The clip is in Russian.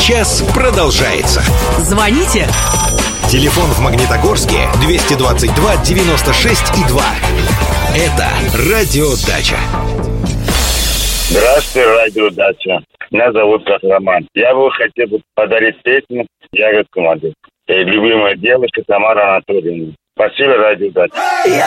час продолжается. Звоните. Телефон в Магнитогорске 222 96 и 2. Это Радиодача. Здравствуйте, Радиодача. Меня зовут Роман. Я бы хотел подарить песню «Ягодку молодец». Любимая девушка Тамара Анатольевна. Спасибо, Радиодача.